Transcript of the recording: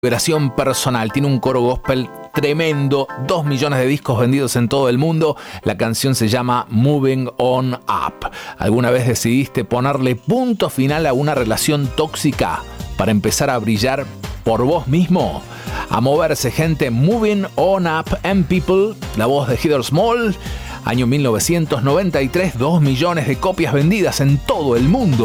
Liberación personal, tiene un coro gospel tremendo, 2 millones de discos vendidos en todo el mundo. La canción se llama Moving On Up. ¿Alguna vez decidiste ponerle punto final a una relación tóxica para empezar a brillar por vos mismo? A moverse, gente. Moving On Up and People, la voz de Heather Small, año 1993, 2 millones de copias vendidas en todo el mundo.